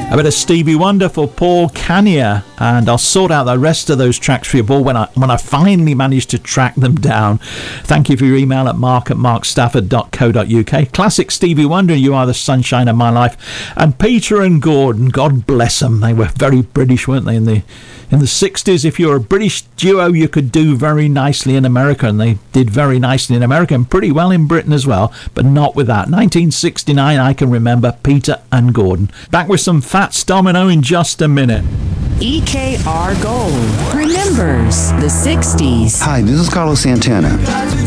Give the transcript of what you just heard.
A bit of Stevie Wonder for Paul Kanye, and I'll sort out the rest of those tracks for you, Paul, when I finally manage to track them down. Thank you for your email at mark@markstafford.co.uk. Classic Stevie Wonder, You Are the Sunshine of My Life. And Peter and Gordon, God bless them. They were very British, weren't they, in the 60s? If you're a British duo, you could do very nicely in America, and they did very nicely in America and pretty well in Britain as well, but not with that. 1969, I can remember Peter and Gordon. Back with some Fats Domino in just a minute. EKR Gold remembers the 60s. Hi, this is Carlos Santana.